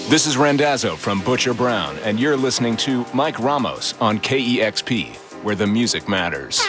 This is Randazzo from Butcher Brown, and you're listening to Mike Ramos on KEXP, where the music matters.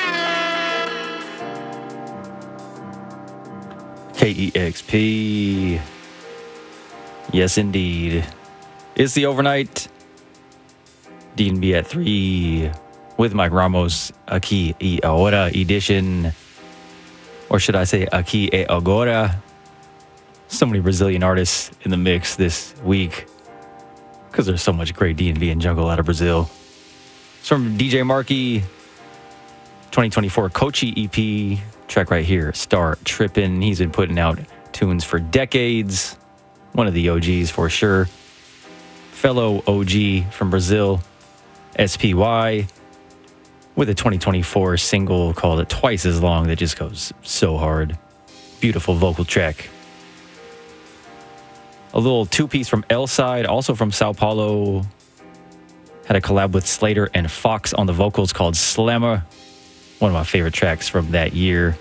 KEXP. Yes, indeed. It's the overnight DNB at 3 with Mike Ramos, Aqui e Ahora edition. Or should I say Aqui e Agora? So many Brazilian artists in the mix this week because there's so much great D&B and jungle out of Brazil. It's from DJ Marky, 2024 Kochi EP, track right here, Star Trippin'. He's been putting out tunes for decades. One of the OGs for sure. Fellow OG from Brazil, SPY, with a 2024 single called Twice As Long that just goes so hard. Beautiful vocal track. A little two-piece from L-Side, also from Sao Paulo. Had a collab with Slater and Fox on the vocals called Slammer. One of my favorite tracks from that year.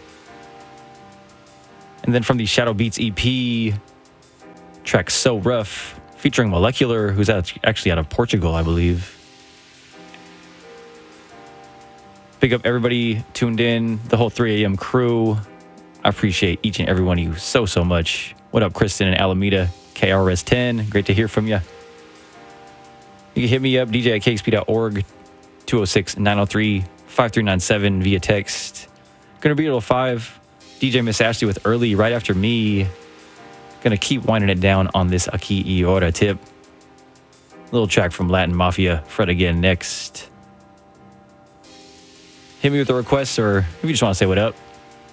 And then from the Shadow Beats EP, track So Rough, featuring Molecular, who's actually out of Portugal, I believe. Big up everybody tuned in, the whole 3 a.m. crew. I appreciate each and every one of you so much. What up, Kristen and Alameda? KRS10, great to hear from you. You can hit me up, DJ at KXP.org, 206-903-5397 via text. Gonna be till 5. DJ Miss Ashley with Early right after me. Gonna keep winding it down on this Aqui e Ahora tip. Little track from Latin Mafia, Fred again next. Hit me with a request, or if you just want to say what up.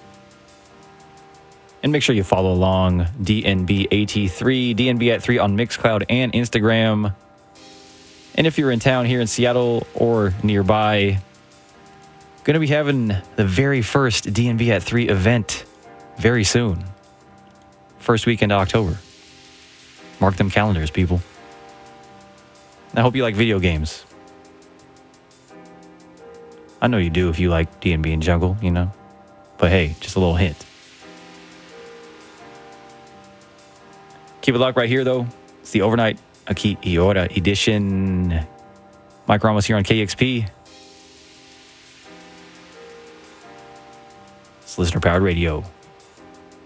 And make sure you follow along DNBAT3, DNB at 3 on Mixcloud and Instagram. And if you're in town here in Seattle or nearby, going to be having the very first DNB at 3 event very soon. First weekend of October. Mark them calendars, people. I hope you like video games. I know you do if you like DNB and jungle, you know. But hey, just a little hint. Keep it locked right here, though. It's the overnight Aqui e Ahora edition. Mike Ramos here on KXP. It's Listener Powered Radio.